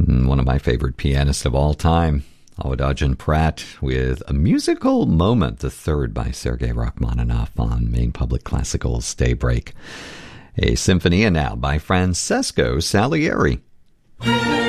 One of my favorite pianists of all time, Awadagin Prat, with a musical moment, the third by Sergei Rachmaninoff on Maine Public Classical's Daybreak. A Sinfonia now by Francesco Salieri.